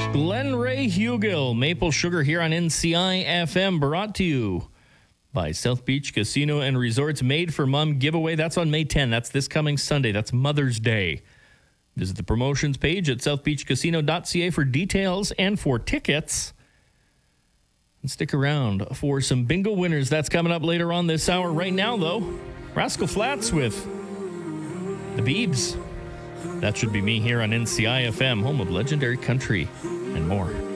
Glen Ray Hugill, Maple Sugar here on NCI FM, brought to you by South Beach Casino and Resorts Made for Mom giveaway. That's on May 10. That's this coming Sunday. That's Mother's Day. Visit the promotions page at southbeachcasino.ca for details and for tickets. And stick around for some bingo winners. That's coming up later on this hour. Right now, though, Rascal Flatts with the Beebs. That should be me here on NCI FM, home of legendary country and more.